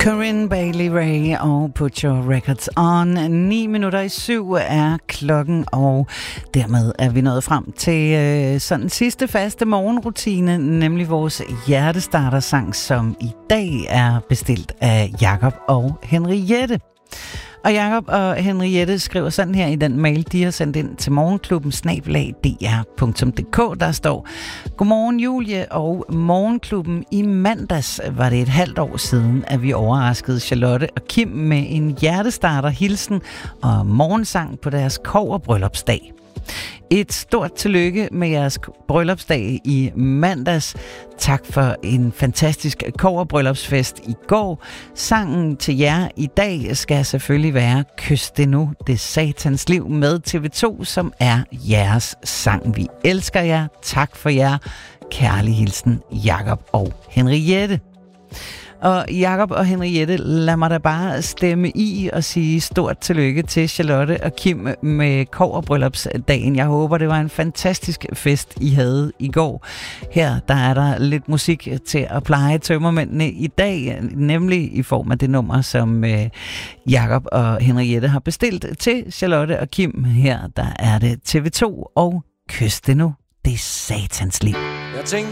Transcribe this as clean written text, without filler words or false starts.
Corinne Bailey Rae og Put Your Records On. 7:09 er klokken, og dermed er vi nået frem til sådan sidste faste morgenrutine, nemlig vores hjertestartersang, som i dag er bestilt af Jakob og Henriette. Og Jakob og Henriette skriver sådan her i den mail, de har sendt ind til morgenklubben@dr.dk. Der står: Godmorgen Julie og Morgenklubben. I mandags var det et halvt år siden, at vi overraskede Charlotte og Kim med en hjertestarter hilsen og morgensang på deres kobberbryllupsdag. Et stort tillykke med jeres bryllupsdag i mandags. Tak for en fantastisk kobberbryllupsfest i går. Sangen til jer i dag skal selvfølgelig være Kys det nu, det satans liv med TV2, som er jeres sang. Vi elsker jer. Tak for jer. Kærlig hilsen, Jakob og Henriette. Og Jakob og Henriette, lad mig da bare stemme i og sige stort tillykke til Charlotte og Kim med kobberbryllupsdagen. Jeg håber, det var en fantastisk fest, I havde i går. Her der er der lidt musik til at pleje tømmermændene i dag, nemlig i form af det nummer, som Jakob og Henriette har bestilt til Charlotte og Kim. Her der er det TV2 og Kys det nu, det satans liv. Jeg tænkte,